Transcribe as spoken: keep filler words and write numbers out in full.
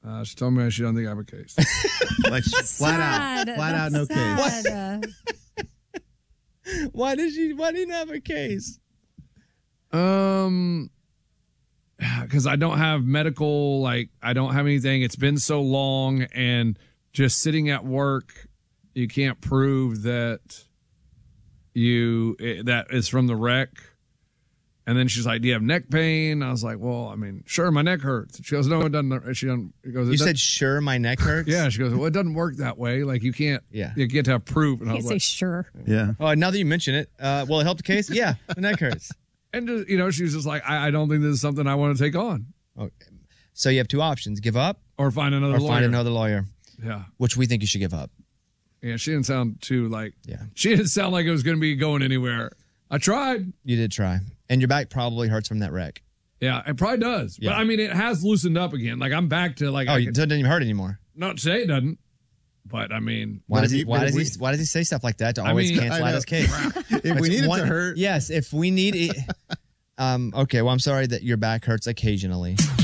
Uh, she told me she don't think I have a case. Like flat out, flat out, no sad. case. Why did she? Why didn't have a case? Um, because I don't have medical, like I don't have anything. It's been so long, and just sitting at work, you can't prove that you that is from the wreck. And then she's like, "Do you have neck pain?" I was like, "Well, I mean, sure, my neck hurts." She goes, "No, it doesn't." She doesn't. She goes, You said, "Sure, my neck hurts." Yeah, she goes, "Well, it doesn't work that way. Like you can't. Yeah, you get to have proof." And I Can't was say like, sure. Yeah. Oh, now that you mention it, uh, will it help the case? Yeah, the neck hurts. And just, you know, she was just like, I, "I don't think this is something I want to take on." Okay. So you have two options: give up, or find another or lawyer. find another lawyer. Yeah. Which we think you should give up. Yeah, she didn't sound too like. Yeah. She didn't sound like it was going to be going anywhere. I tried. You did try, and your back probably hurts from that wreck. Yeah, it probably does. Yeah. But I mean, it has loosened up again. Like I'm back to like. Oh, I it can, doesn't even hurt anymore. Not to say it doesn't, but I mean, Why does if he? you- Why but does if he? we- Why does he say stuff like that to I always mean, cancel I out know. his case? If we need it to hurt. Yes, if we need it. Um. Okay. Well, I'm sorry that your back hurts occasionally.